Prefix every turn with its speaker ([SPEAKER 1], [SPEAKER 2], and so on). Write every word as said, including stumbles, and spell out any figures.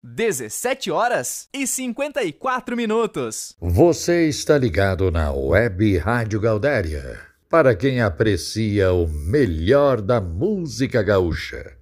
[SPEAKER 1] dezessete horas e cinquenta e quatro minutos.
[SPEAKER 2] Você está ligado na Web Rádio Gaudéria, para quem aprecia o melhor da música gaúcha.